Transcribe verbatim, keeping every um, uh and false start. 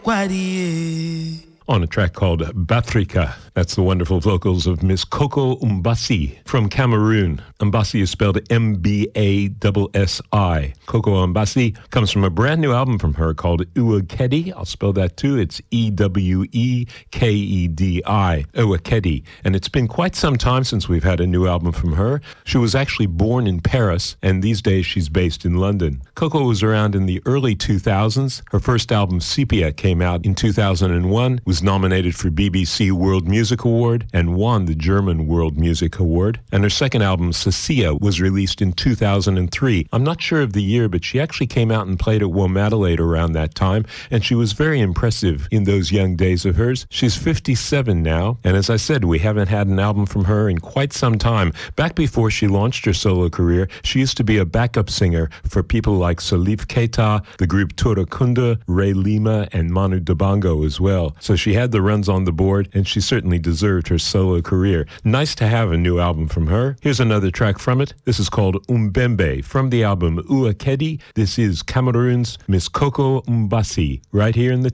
On a track called Batrika. That's the wonderful vocals of Miss Coco Mbassi from Cameroon. Mbassi is spelled M B A S S I. Coco Mbassi comes from a brand new album from her called Uwakedi. I'll spell that too. It's E W E K E D I. Uwakedi. And it's been quite some time since we've had a new album from her. She was actually born in Paris, and these days she's based in London. Coco was around in the early two thousands. Her first album, Sepia, came out in two thousand one, was nominated for B B C World Music Award and won the German World Music Award. And her second album, Sasia, was released in two thousand three. I'm not sure of the year, but she actually came out and played at Womadelaide around that time, and she was very impressive in those young days of hers. She's fifty-seven now, and as I said, we haven't had an album from her in quite some time. Back before she launched her solo career, she used to be a backup singer for people like Salif Keita, the group Tora Kunda, Ray Lima, and Manu Dibango as well. So she had the runs on the board, and she certainly deserved her solo career. Nice to have a new album from her. Here's another track from it. This is called Umbembe from the album Uwakedi. This is Cameroon's Miss Coco Mbassi, right here in the